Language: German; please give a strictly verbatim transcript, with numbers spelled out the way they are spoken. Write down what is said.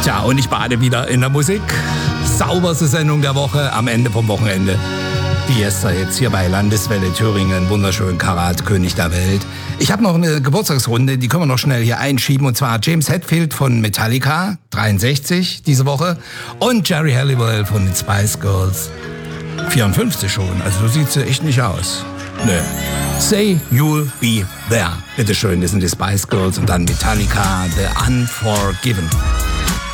Tja, und ich bade wieder in der Musik. Sauberste Sendung der Woche am Ende vom Wochenende. Fiesta jetzt hier bei Landeswelle Thüringen, wunderschön Karat, König der Welt. Ich habe noch eine Geburtstagsrunde, die können wir noch schnell hier einschieben. Und zwar James Hetfield von Metallica, dreiundsechzig diese Woche. Und Jerry Halliwell von den Spice Girls, vierundfünfzig schon. Also so sieht sie echt nicht aus. Nö. Say You'll Be There. Bitteschön, das sind die Spice Girls und dann Metallica, The Unforgiven.